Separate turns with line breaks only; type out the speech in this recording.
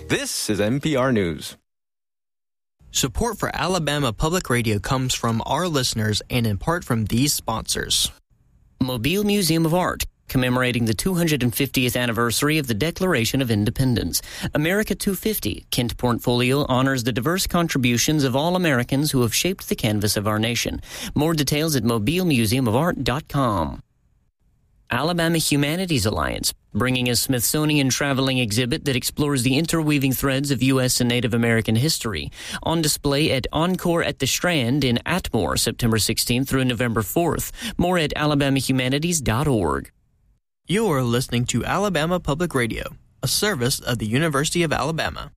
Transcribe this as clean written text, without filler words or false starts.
This is NPR News.
Support for Alabama Public Radio comes from our listeners and in part from these sponsors.
Mobile Museum of Art, commemorating the 250th anniversary of the Declaration of Independence. America 250, Kent Portfolio honors the diverse contributions of all Americans who have shaped the canvas of our nation. More details at mobilemuseumofart.com. Alabama Humanities Alliance, bringing a Smithsonian traveling exhibit that explores the interweaving threads of U.S. and Native American history. On display at Encore at the Strand in Atmore, September 16th through November 4th. More at alabamahumanities.org.
You are listening to Alabama Public Radio, a service of the University of Alabama.